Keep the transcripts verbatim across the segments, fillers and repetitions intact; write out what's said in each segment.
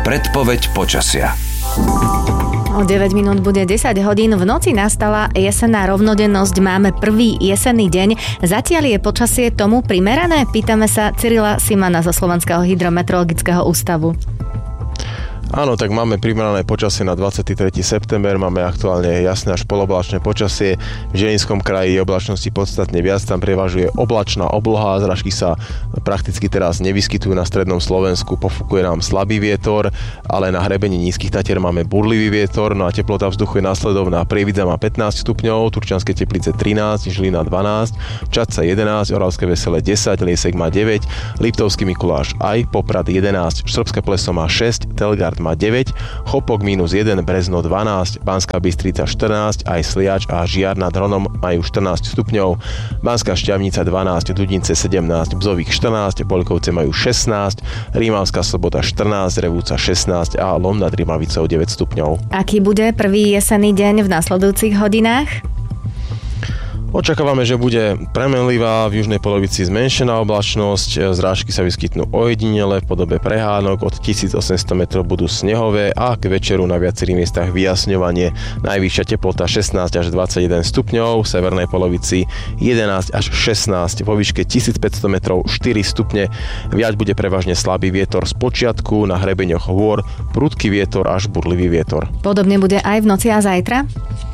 Predpoveď počasia. O deväť minút bude desať hodín. V noci nastala jesenná rovnodennosť. Máme prvý jesenný deň. Zatiaľ je počasie tomu primerané? Pýtame sa Cyrila Simana zo Slovenského hydrometeorologického ústavu. Áno, tak máme primerané počasie na dvadsiateho tretieho september, máme aktuálne jasné až poloblačné počasie. V Žilinskom kraji je oblačnosti podstatne viac, tam prevažuje oblačná obloha, zrážky sa prakticky teraz nevyskytujú na strednom Slovensku, pofúkuje nám slabý vietor, ale na hrebení Nízkych Tatier máme burlivý vietor, no a teplota vzduchu je nasledovná. Prievidza má pätnásť stupňov, Turčianske Teplice trinásť, Žilina dvanásť, Čadca jedenásť, Oravské Veselé desať, Liesek má deväť, Liptovský Mikuláš aj, Poprad jedenásť, Štrbské Pleso má šesť, Telgard má deväť, Chopok mínus jeden, Brezno dvanásť, Banská Bystrica štrnásť, aj Sliač a Žiar nad Hronom majú štrnásť stupňov, Banská Štiavnica dvanásť, Dudince sedemnásť, Bzovík štrnásť, Poľkovce majú šestnásť, Rímavská Sobota štrnásť, Revúca šestnásť a Lom nad Rímavicou deväť stupňov. Aký bude prvý jesenný deň v nasledujúcich hodinách? Očakávame, že bude premenlivá, v južnej polovici zmenšená oblačnosť, zrážky sa vyskytnú ojedinele v podobe prehánok, od tisícosemsto metrov budú snehové a k večeru na viacerých miestach vyjasňovanie. Najvyššia teplota šestnásť až dvadsaťjeden stupňov, v severnej polovici jedenásť až šestnásť, vo výške tisícpäťsto metrov štyri stupne. Viac bude prevažne slabý vietor z počiatku, na hrebeňoch hôr prudký vietor až burlivý vietor. Podobne bude aj v noci a zajtra?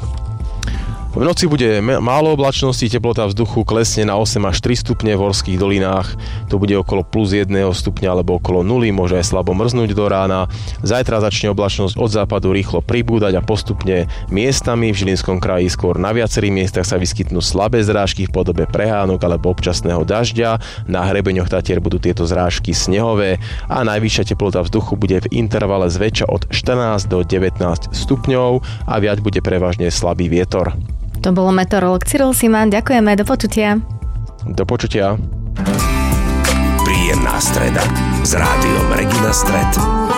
V noci bude málo oblačnosti, teplota vzduchu klesne na osem až tri stupne, v horských dolinách to bude okolo plus jedného stupňa alebo okolo nuly, môže aj slabo mrznúť do rána. Zajtra začne oblačnosť od západu rýchlo pribúdať a postupne miestami v Žilinskom kraji skôr na viacerých miestach sa vyskytnú slabé zrážky v podobe prehánok alebo občasného dažďa. Na hrebeňoch Tatier budú tieto zrážky snehové a najvyššia teplota vzduchu bude v intervale zväčša od štrnásť do devätnásť stupňov a viac bude prevažne slabý vietor. To bolo meteorológ Cyril Siman, ďakujeme, do počutia. Do počutia. Príjemná streda s rádiom Regina Stred.